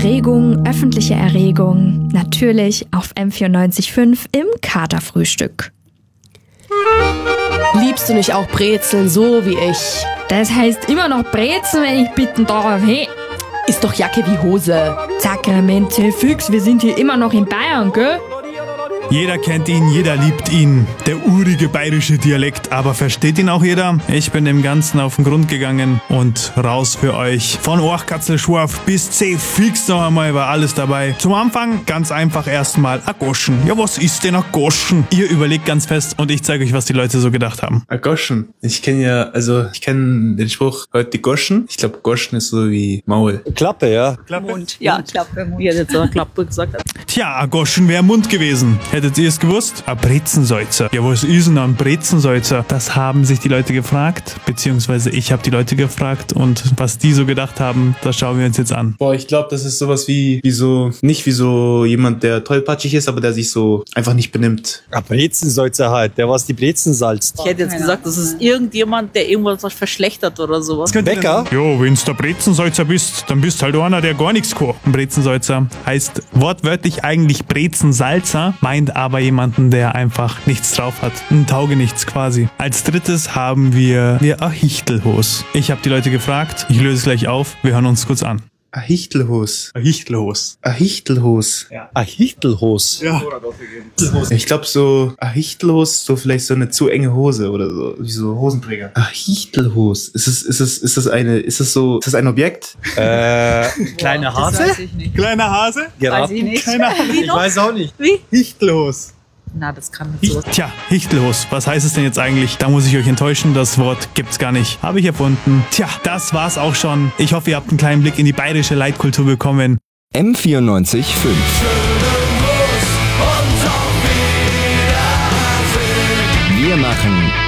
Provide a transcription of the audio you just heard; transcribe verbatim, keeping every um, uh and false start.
Erregung, öffentliche Erregung, natürlich auf M vierundneunzig Komma fünf im Katerfrühstück. Liebst du nicht auch Brezeln, so wie ich? Das heißt immer noch Brezen, wenn ich bitten darf. Hey, Ist doch Jacke wie Hose. Sakramente, Füchs, wir sind hier immer noch in Bayern, gell? Jeder kennt ihn, jeder liebt ihn. Der urige bayerische Dialekt, aber versteht ihn auch jeder? Ich bin dem Ganzen auf den Grund gegangen und raus für euch. Von Orchkatzelschwarf bis C fix noch einmal war alles dabei. Zum Anfang ganz einfach erstmal a Goschen. Ja, was ist denn a Goschen? Ihr überlegt ganz fest und ich zeige euch, was die Leute so gedacht haben. A Goschen. Ich kenne ja, also ich kenne den Spruch, heute die Goschen. Ich glaube, Goschen ist so wie Maul. Klappe, ja. Klappe? Mund. Ja, Klappe, Mund. Ich hätte jetzt auch Klappe gesagt. Tja, a Goschen wäre Mund gewesen. Hättet ihr es gewusst? A Brezensalzer. Ja, was ist denn ein Brezensalzer? Das haben sich die Leute gefragt, beziehungsweise ich habe die Leute gefragt und was die so gedacht haben, das schauen wir uns jetzt an. Boah, ich glaube, das ist sowas wie, wie so, nicht wie so jemand, der tollpatschig ist, aber der sich so einfach nicht benimmt. A Brezensalzer halt, der was die Brezen salzt. Ich hätte jetzt gesagt, das ist irgendjemand, der irgendwas verschlechtert oder sowas. Bäcker? Jo, wenn's der Brezensalzer bist, dann bist halt einer, der gar nichts kann. Ein Brezensalzer heißt wortwörtlich eigentlich Brezensalzer, meint aber jemanden, der einfach nichts drauf hat. Ein Taugenichts quasi. Als drittes haben wir, wir a Hichtelhos. Ich habe die Leute gefragt, ich löse es gleich auf, wir hören uns kurz an. A Hichtelhos. A Hichtelhos. A Hichtelhos. A Hichtelhos. Ja. Ich glaube so, a Hichtelhos, so vielleicht so eine zu enge Hose oder so, wie so Hosenträger. A Hichtelhos. Ist es, ist es, ist das eine, ist das so, ist das ein Objekt? Äh, kleine Das Hase? weiß ich nicht. Kleiner Hase? Weiß Geraten? ich nicht. Keine Ahnung. Wie Ich noch? weiß auch nicht. Wie? Hichtelhos. Na, das kann nicht so. Tja, Hichtelhos. Was heißt es denn jetzt eigentlich? Da muss ich euch enttäuschen, das Wort gibt's gar nicht. Habe ich erfunden. Tja, das war's auch schon. Ich hoffe, ihr habt einen kleinen Blick in die bayerische Leitkultur bekommen. M vierundneunzig Komma fünf. Wir machen